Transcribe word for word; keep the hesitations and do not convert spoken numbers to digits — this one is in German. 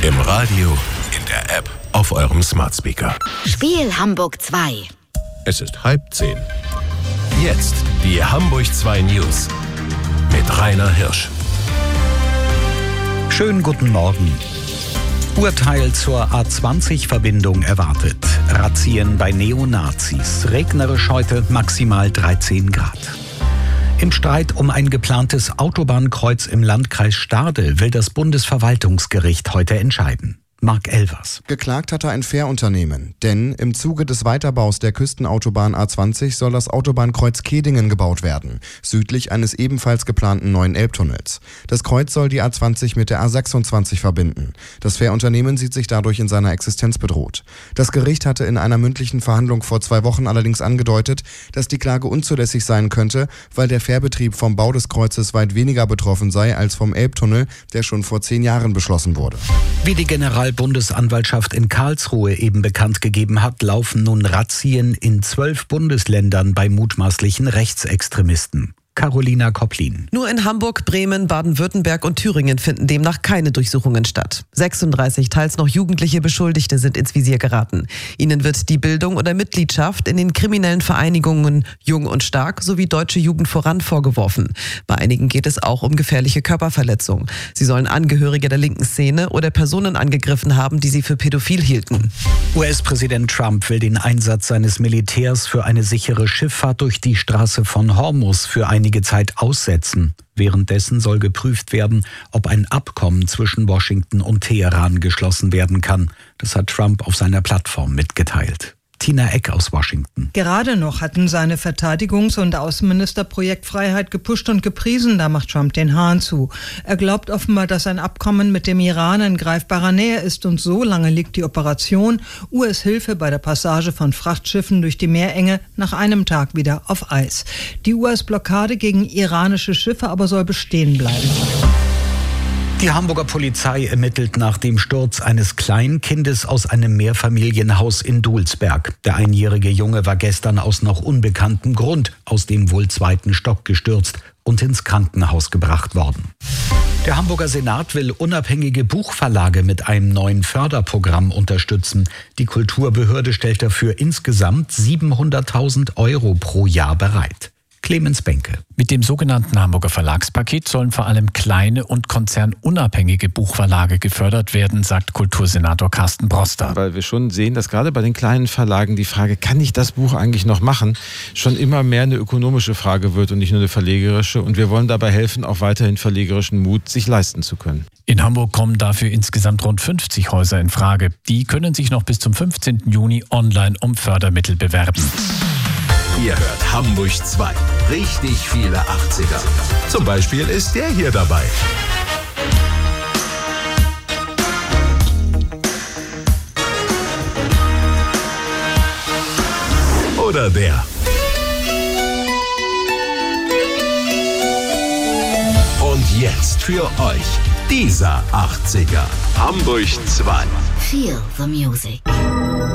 Im Radio, in der App, auf eurem Smart Speaker. Spiel Hamburg zwei. Es ist halb zehn. Jetzt die Hamburg zwei News mit Rainer Hirsch. Schönen guten Morgen. Urteil zur A zwanzig Verbindung erwartet. Razzien bei Neonazis. Regnerisch heute, maximal dreizehn Grad. Im Streit um ein geplantes Autobahnkreuz im Landkreis Stade will das Bundesverwaltungsgericht heute entscheiden. Marc Elvers. Geklagt hatte ein Fährunternehmen, denn im Zuge des Weiterbaus der Küstenautobahn A zwanzig soll das Autobahnkreuz Kehdingen gebaut werden, südlich eines ebenfalls geplanten neuen Elbtunnels. Das Kreuz soll die A zwanzig mit der A sechsundzwanzig verbinden. Das Fährunternehmen sieht sich dadurch in seiner Existenz bedroht. Das Gericht hatte in einer mündlichen Verhandlung vor zwei Wochen allerdings angedeutet, dass die Klage unzulässig sein könnte, weil der Fährbetrieb vom Bau des Kreuzes weit weniger betroffen sei als vom Elbtunnel, der schon vor zehn Jahren beschlossen wurde. Wie die Generalbundesanwaltschaft in Karlsruhe eben bekannt gegeben hat, laufen nun Razzien in zwölf Bundesländern bei mutmaßlichen Rechtsextremisten. Carolina Kopplin. Nur in Hamburg, Bremen, Baden-Württemberg und Thüringen finden demnach keine Durchsuchungen statt. sechsunddreißig teils noch jugendliche Beschuldigte sind ins Visier geraten. Ihnen wird die Bildung oder Mitgliedschaft in den kriminellen Vereinigungen Jung und Stark sowie Deutsche Jugend voran vorgeworfen. Bei einigen geht es auch um gefährliche Körperverletzung. Sie sollen Angehörige der linken Szene oder Personen angegriffen haben, die sie für pädophil hielten. U S-Präsident Trump will den Einsatz seines Militärs für eine sichere Schifffahrt durch die Straße von Hormuz für einige Zeit aussetzen. Währenddessen soll geprüft werden, ob ein Abkommen zwischen Washington und Teheran geschlossen werden kann. Das hat Trump auf seiner Plattform mitgeteilt. Tina Eck aus Washington. Gerade noch hatten seine Verteidigungs- und Außenminister Projektfreiheit gepusht und gepriesen, da macht Trump den Hahn zu. Er glaubt offenbar, dass ein Abkommen mit dem Iran in greifbarer Nähe ist und so lange liegt die Operation U S-Hilfe bei der Passage von Frachtschiffen durch die Meerenge nach einem Tag wieder auf Eis. Die U S-Blockade gegen iranische Schiffe aber soll bestehen bleiben. Die Hamburger Polizei ermittelt nach dem Sturz eines Kleinkindes aus einem Mehrfamilienhaus in Dulsberg. Der einjährige Junge war gestern aus noch unbekanntem Grund aus dem wohl zweiten Stock gestürzt und ins Krankenhaus gebracht worden. Der Hamburger Senat will unabhängige Buchverlage mit einem neuen Förderprogramm unterstützen. Die Kulturbehörde stellt dafür insgesamt siebenhunderttausend Euro pro Jahr bereit. Clemens Benke. Mit dem sogenannten Hamburger Verlagspaket sollen vor allem kleine und konzernunabhängige Buchverlage gefördert werden, sagt Kultursenator Carsten Broster. Weil wir schon sehen, dass gerade bei den kleinen Verlagen die Frage, kann ich das Buch eigentlich noch machen, schon immer mehr eine ökonomische Frage wird und nicht nur eine verlegerische. Und wir wollen dabei helfen, auch weiterhin verlegerischen Mut sich leisten zu können. In Hamburg kommen dafür insgesamt rund fünfzig Häuser in Frage. Die können sich noch bis zum fünfzehnten Juni online um Fördermittel bewerben. Ihr hört Hamburg zwei. Richtig viele achtziger. Zum Beispiel ist der hier dabei. Oder der. Und jetzt für euch dieser achtziger. Hamburg zwei. Feel the music.